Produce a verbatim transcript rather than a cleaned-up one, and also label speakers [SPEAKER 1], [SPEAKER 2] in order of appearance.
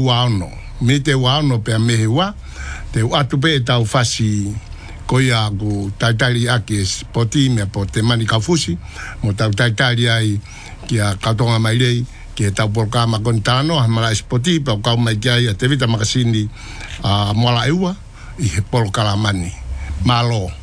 [SPEAKER 1] hua ono. Me te hua ono pe a mehe hua. Te atu pe e tau fasi koia ku taitari ake poti mea po te mani kaufusi. Mo tau taitari ai ki a kautonga mai rei. Ki e tau porka makontano. Hamara espoti pa kau mai ki ai a te vita makasini a moala eua. I he polo kalamani. Malo.